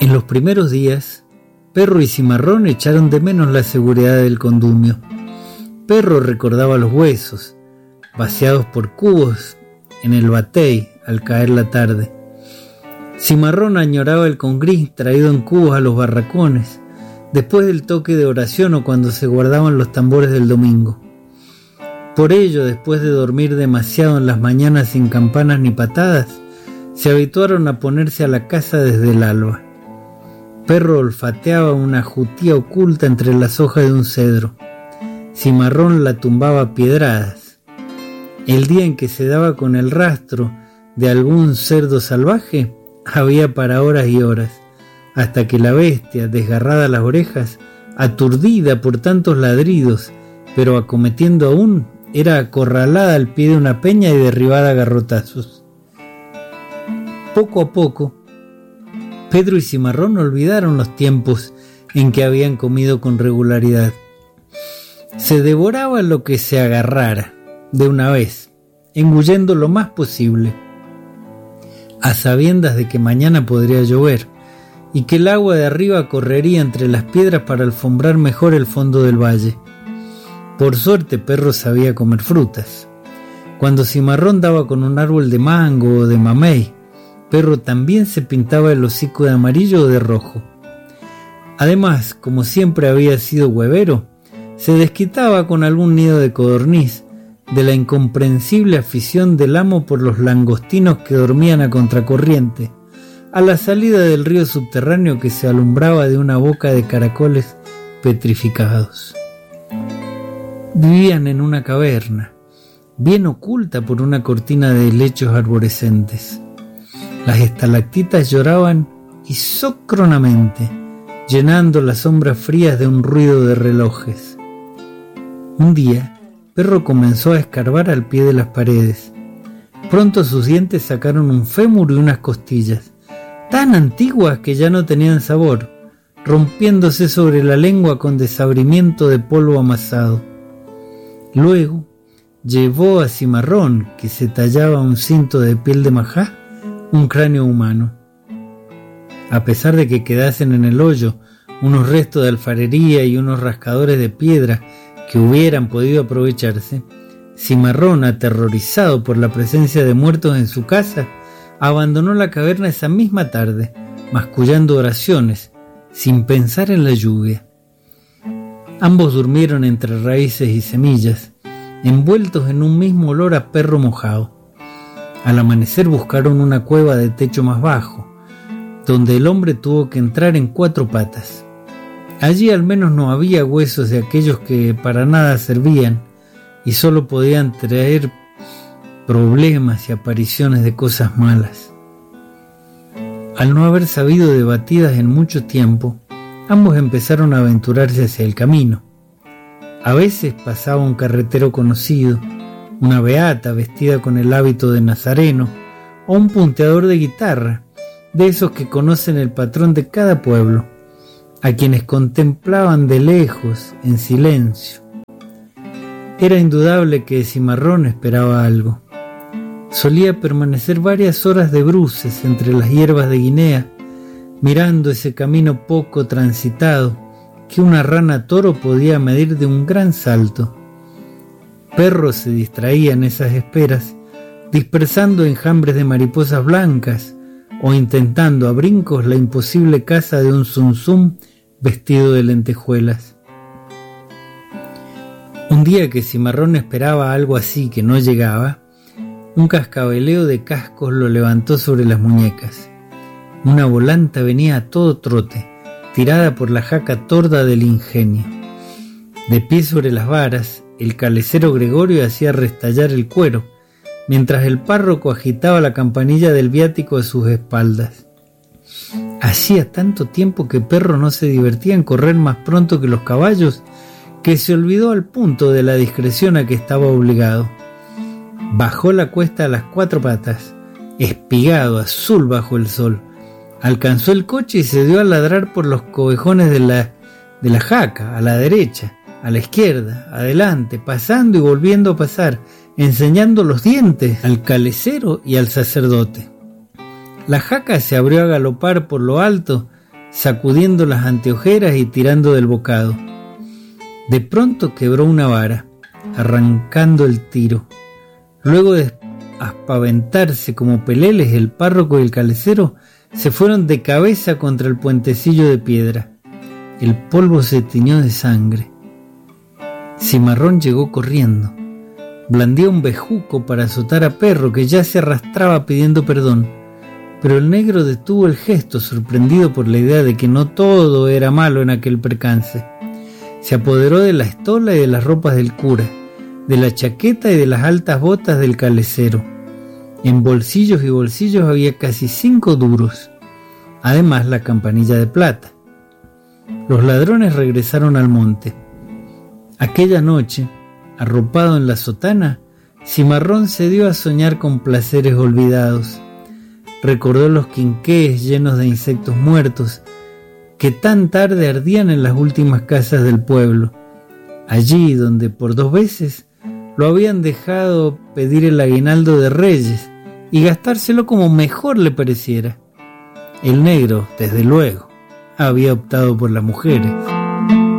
En los primeros días, Perro y Cimarrón echaron de menos la seguridad del condumio. Perro recordaba los huesos, vaciados por cubos en el batey al caer la tarde. Cimarrón añoraba el congrí traído en cubos a los barracones, después del toque de oración o cuando se guardaban los tambores del domingo. Por ello, después de dormir demasiado en las mañanas sin campanas ni patadas, se habituaron a ponerse a la caza desde el alba. Perro olfateaba una jutía oculta entre las hojas de un cedro. Cimarrón la tumbaba a piedradas. El día en que se daba con el rastro de algún cerdo salvaje, había para horas y horas, hasta que la bestia, desgarrada las orejas, aturdida por tantos ladridos, pero acometiendo aún, era acorralada al pie de una peña y derribada a garrotazos. Poco a poco, Pedro y Cimarrón olvidaron los tiempos en que habían comido con regularidad. Se devoraba lo que se agarrara, de una vez, engullendo lo más posible, a sabiendas de que mañana podría llover y que el agua de arriba correría entre las piedras para alfombrar mejor el fondo del valle. Por suerte, Perro sabía comer frutas. Cuando Cimarrón daba con un árbol de mango o de mamey, Perro también se pintaba el hocico de amarillo o de rojo. Además, como siempre había sido huevero, se desquitaba con algún nido de codorniz de la incomprensible afición del amo por los langostinos que dormían a contracorriente, a la salida del río subterráneo que se alumbraba de una boca de caracoles petrificados. Vivían en una caverna, bien oculta por una cortina de helechos arborescentes. Las estalactitas lloraban isócronamente, llenando las sombras frías de un ruido de relojes. Un día, Perro comenzó a escarbar al pie de las paredes. Pronto sus dientes sacaron un fémur y unas costillas, tan antiguas que ya no tenían sabor, rompiéndose sobre la lengua con desabrimiento de polvo amasado. Luego, llevó a Cimarrón, que se tallaba un cinto de piel de majá, un cráneo humano. A pesar de que quedasen en el hoyo unos restos de alfarería y unos rascadores de piedra que hubieran podido aprovecharse, Cimarrón, aterrorizado por la presencia de muertos en su casa, abandonó la caverna esa misma tarde, mascullando oraciones, sin pensar en la lluvia. Ambos durmieron entre raíces y semillas, envueltos en un mismo olor a perro mojado. Al amanecer buscaron una cueva de techo más bajo, donde el hombre tuvo que entrar en 4 patas. Allí al menos no había huesos de aquellos que para nada servían y solo podían traer problemas y apariciones de cosas malas. Al no haber sabido de batidas en mucho tiempo, ambos empezaron a aventurarse hacia el camino. A veces pasaba un carretero conocido, una beata vestida con el hábito de nazareno, o un punteador de guitarra, de esos que conocen el patrón de cada pueblo, a quienes contemplaban de lejos, en silencio. Era indudable que Cimarrón esperaba algo. Solía permanecer varias horas de bruces entre las hierbas de Guinea, mirando ese camino poco transitado que una rana toro podía medir de un gran salto. Perro se distraía en esas esperas, dispersando enjambres de mariposas blancas o intentando a brincos la imposible caza de un zunzum vestido de lentejuelas. Un día que Cimarrón esperaba algo así que no llegaba, un cascabeleo de cascos lo levantó sobre las muñecas. Una volanta venía a todo trote, tirada por la jaca torda del ingenio. De pie sobre las varas, el calecero Gregorio hacía restallar el cuero, mientras el párroco agitaba la campanilla del viático a sus espaldas. Hacía tanto tiempo que Perro no se divertía en correr más pronto que los caballos, que se olvidó al punto de la discreción a que estaba obligado. Bajó la cuesta a las 4 patas, espigado, azul bajo el sol. Alcanzó el coche y se dio a ladrar por los covejones de la jaca, a la derecha, a la izquierda, adelante, pasando y volviendo a pasar, enseñando los dientes al calecero y al sacerdote. La jaca se abrió a galopar por lo alto sacudiendo las anteojeras y tirando del bocado. De pronto quebró una vara, arrancando el tiro. Luego de aspaventarse como peleles, el párroco y el calecero se fueron de cabeza contra el puentecillo de piedra. El polvo se tiñó de sangre. Cimarrón llegó corriendo. Blandía un bejuco para azotar a Perro, que ya se arrastraba pidiendo perdón. Pero el negro detuvo el gesto, sorprendido por la idea de que no todo era malo en aquel percance. Se apoderó de la estola y de las ropas del cura, de la chaqueta y de las altas botas del calecero. En bolsillos y bolsillos había casi 5 duros, además la campanilla de plata. Los ladrones regresaron al monte. Aquella noche, arropado en la sotana, Cimarrón se dio a soñar con placeres olvidados. Recordó los quinqués llenos de insectos muertos que tan tarde ardían en las últimas casas del pueblo, allí donde por 2 veces lo habían dejado pedir el aguinaldo de Reyes y gastárselo como mejor le pareciera. El negro, desde luego, había optado por las mujeres.